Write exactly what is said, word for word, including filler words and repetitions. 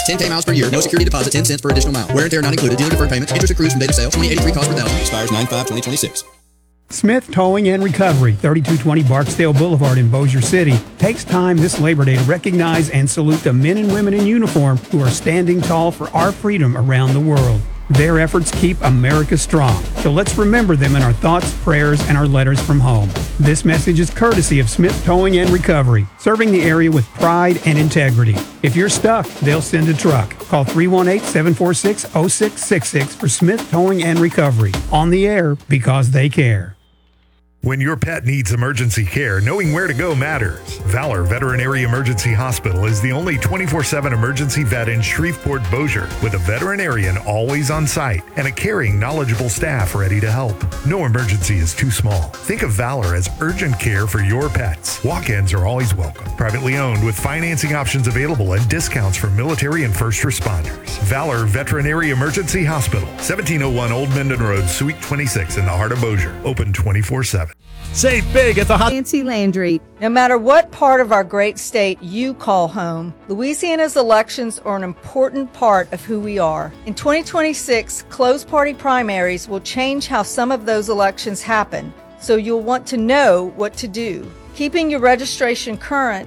ten K miles per year. No security deposit. ten cents per additional mile. Wear and tear not included. Dealer deferred payments. Interest accrues from date of sale. twenty eighty-three cost per thousand. Expires nine five twenty twenty-six. Smith Towing and Recovery, thirty-two twenty Barksdale Boulevard in Bossier City, takes time this Labor Day to recognize and salute the men and women in uniform who are standing tall for our freedom around the world. Their efforts keep America strong, so let's remember them in our thoughts, prayers, and our letters from home. This message is courtesy of Smith Towing and Recovery, serving the area with pride and integrity. If you're stuck, they'll send a truck. Call three one eight, seven four six, zero six six six for Smith Towing and Recovery. On the air because they care. When your pet needs emergency care, knowing where to go matters. Valor Veterinary Emergency Hospital is the only twenty-four seven emergency vet in Shreveport, Bossier, with a veterinarian always on site and a caring, knowledgeable staff ready to help. No emergency is too small. Think of Valor as urgent care for your pets. Walk-ins are always welcome. Privately owned with financing options available and discounts for military and first responders. Valor Veterinary Emergency Hospital, seventeen oh one Old Mendon Road, Suite twenty-six in the heart of Bossier. Open twenty-four seven. Save big at the hot. Nancy Landry. No matter what part of our great state you call home, Louisiana's elections are an important part of who we are. In twenty twenty-six, closed party primaries will change how some of those elections happen, so you'll want to know what to do. Keeping your registration current